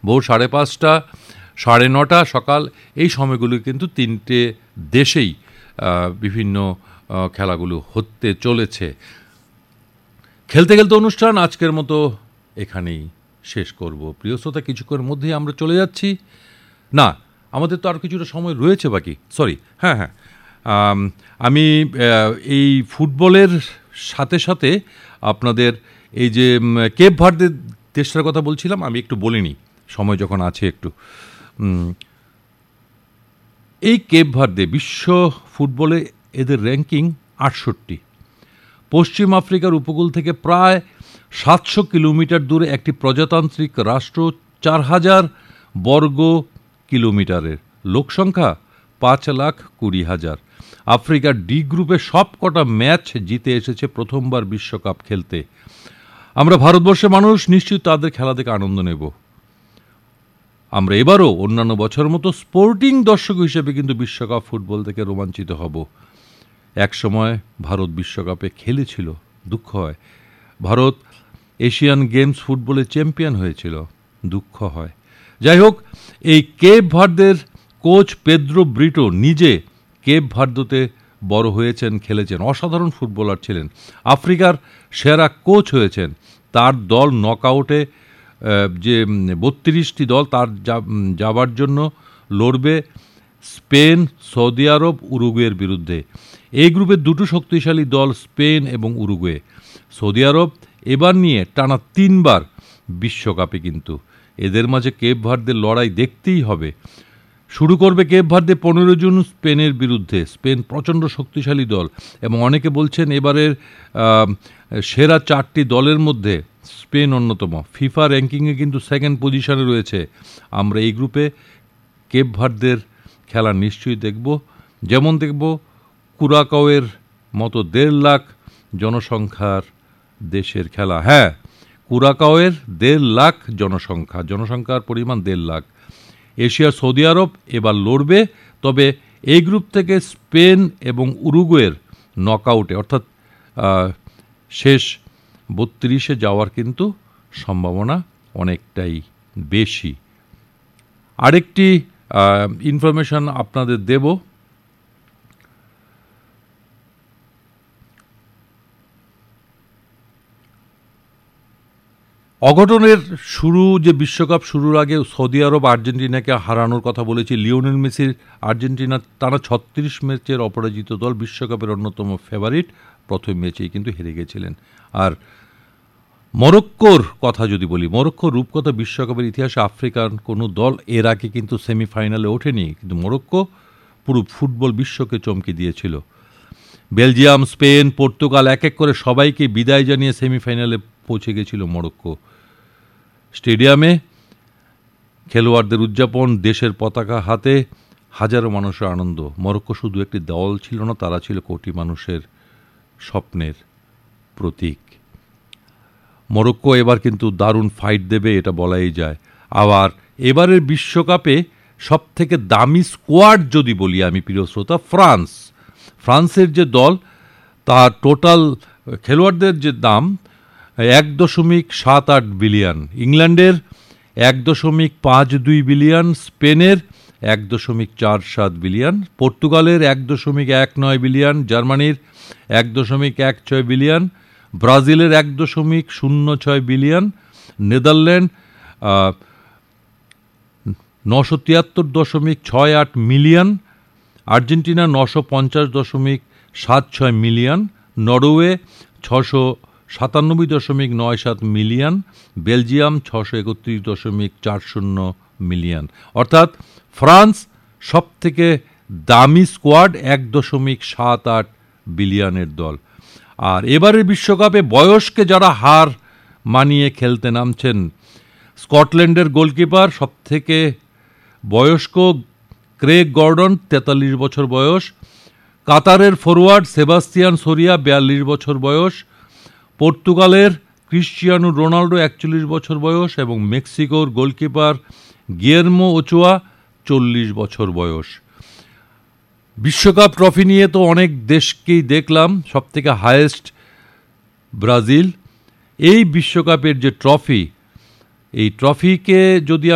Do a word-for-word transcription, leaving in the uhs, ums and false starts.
ভোর সাড়ে পাঁচটা, সাড়ে নটা, সকাল, এই সময়গুলো কিন্তু তিনটে দেশেই বিভিন্ন খেলাগুলো হতে চলেছে। খেলতে খেলতে অনুষ্ঠান আজকের মতো এখানেই শেষ করব। প্রিয় শ্রোতা, কিছুক্ষণের মধ্যেই আমরা চলে যাচ্ছি। না, আমাদের তো আর কিছুটা সময় রয়েছে বাকি, সরি, হ্যাঁ হ্যাঁ আমি এই ফুটবলের সাথে সাথে আপনাদের এই যে কেপ ভার্দে দেশটার কথা বলছিলাম, আমি একটু বলিনি, সময় যখন আছে একটু। এই কেপ ভার্দে বিশ্ব ফুটবলে এদের র্যাঙ্কিং আটষট্টি। পশ্চিম আফ্রিকার উপকূল থেকে প্রায় সাতশো কিলোমিটার দূরে একটি প্রজাতান্ত্রিক রাষ্ট্র, চার হাজার বর্গ কিলোমিটারের লোকসংখ্যা পাঁচ লাখ কুড়ি হাজার। আফ্রিকার ডি গ্রুপে সব কটা ম্যাচ জিতে এসেছে প্রথমবার বিশ্বকাপ খেলতে। আমরা ভারতবর্ষের মানুষ নিশ্চয়ই তাদের খেলা দেখে আনন্দ নেব। আমরা এবারও অন্যান্য বছরের মতো স্পোর্টিং দর্শক হিসেবে কিন্তু বিশ্বকাপ ফুটবল থেকে রোমাঞ্চিত হব। একসময় ভারত বিশ্বকাপে খেলেছিল, দুঃখ হয়। ভারত এশিয়ান গেমস ফুটবলে চ্যাম্পিয়ন হয়েছিল, দুঃখ হয়। যাই হোক, এই কেপ ভার্দের কোচ পেদ্রো ব্রিটো নিজে কেপ ভার্দোতে বড় হয়েছেন, খেলেছেন, অসাধারণ ফুটবলার ছিলেন, আফ্রিকার সেরা কোচ হয়েছেন। তার দল নকআউটে যে বত্রিশটি দল তার যাবার জন্য লড়বে স্পেন, সৌদি আরব, উরুগুয়ের বিরুদ্ধে। এই গ্রুপের দুটো শক্তিশালী দল স্পেন এবং উরুগুয়ে। সৌদি আরব এবার নিয়ে টানা তিনবার বিশ্বকাপে, কিন্তু এদের মাঝে কেপ ভার্দের লড়াই দেখতেই হবে। শুরু করবে কেপ ভার্দে পনেরো জুন স্পেনের বিরুদ্ধে। স্পেন প্রচণ্ড শক্তিশালী দল এবং অনেকে বলছেন এবারের সেরা চারটি দলের মধ্যে স্পেন অন্যতম। ফিফা র্যাঙ্কিংয়ে কিন্তু সেকেন্ড পজিশনে রয়েছে। আমরা এই গ্রুপে কেপ ভার্দের খেলা নিশ্চয়ই দেখব, যেমন দেখব কুরাকাওয়ের মতো দেড় লাখ জনসংখ্যার দেশের খেলা। হ্যাঁ, কুরাকাওয়ের দেড় লাখ জনসংখ্যা, জনসংখ্যার পরিমাণ দেড় লাখ। এশিয়ার সৌদি আরব এবার লড়বে, তবে এই গ্রুপ থেকে স্পেন এবং উরুগুয়ের নকআউটে, অর্থাৎ শেষ বত্রিশে যাওয়ার কিন্তু সম্ভাবনা অনেকটাই বেশি। আরেকটি ইনফরমেশন আপনাদের দেব। অঘটনের শুরু, যে বিশ্বকাপ শুরুর আগে সৌদি আরব আর্জেন্টিনাকে হারানোর কথা বলেছি। লিওনেল মেসির আর্জেন্টিনা টানা ছত্রিশ ম্যাচের অপরাজিত দল, বিশ্বকাপের অন্যতম ফেভারিট, প্রথম ম্যাচেই কিন্তু হেরে গেছিলেন। আর মরক্কোর কথা যদি বলি, মরক্কোর রূপকথা বিশ্বকাপের ইতিহাসে আফ্রিকার কোনো দল এর আগে কিন্তু সেমিফাইনালে ওঠেনি, কিন্তু মরক্কো পুরো ফুটবল বিশ্বকে চমকে দিয়েছিল। বেলজিয়াম, স্পেন, পর্তুগাল এক এক করে সবাইকে বিদায় জানিয়ে সেমিফাইনালে পৌঁছে গেছিল মরক্কো। স্টেডিয়ামে খেলোয়াড়দের উদযাপন, দেশের পতাকা হাতে, হাজারো মানুষের আনন্দ। মরক্কো শুধু একটি দল ছিল না, তারা ছিল কোটি মানুষের স্বপ্নের প্রতীক। মরক্কো এবার কিন্তু দারুণ ফাইট দেবে, এটা বলাই যায়। আবার এবারের বিশ্বকাপে সবথেকে দামি স্কোয়াড যদি বলি আমি, প্রিয় শ্রোতা, ফ্রান্স। ফ্রান্সের যে দল, তার টোটাল খেলোয়াড়দের যে দাম এক দশমিক সাত আট বিলিয়ন, ইংল্যান্ডের এক দশমিক পাঁচ দুই বিলিয়ন, স্পেনের এক দশমিক চার সাত বিলিয়ন, পর্তুগালের এক দশমিক এক নয় বিলিয়ন, জার্মানির এক দশমিক এক ছয় বিলিয়ন, ব্রাজিলের এক দশমিক শূন্য ছয় বিলিয়ন, নেদারল্যান্ড নশো তিয়াত্তর দশমিক ছয় আট মিলিয়ন, আর্জেন্টিনা নশো পঞ্চাশ দশমিক সাত ছয় মিলিয়ন, নরওয়ে ছশো সাতানব্বই দশমিক নয় সাত মিলিয়ন, বেলজিয়াম ছশো একত্রিশ দশমিক চার শূন্য মিলিয়ন। অর্থাৎ ফ্রান্স সব থেকে দামি স্কোয়াড, এক দশমিক সাত আট বিলিয়নের দল। আর এবারের বিশ্বকাপে বয়সকে যারা হার মানিয়ে খেলতে নামছেন, স্কটল্যান্ডের গোলকিপার সব থেকে বয়স্ক ক্রেগ গর্ডন, তেতাল্লিশ বছর বয়স, কাতারের ফরোয়ার্ড সেবাস্তিয়ান সোরিয়া, বিয়াল্লিশ বছর বয়স, পর্তুগালের ক্রিশ্চিয়ানো রোনাল্ডো একচল্লিশ বছর বয়স এবং মেক্সিকোর গোলকিপার গিয়ের্মো ওচোয়া চল্লিশ বছর বয়স। বিশ্বকাপ ট্রফি নিয়ে তো অনেক দেশকেই দেখলাম, সব থেকে হায়েস্ট ব্রাজিল। এই বিশ্বকাপের যে ট্রফি, এই ট্রফিকে যদি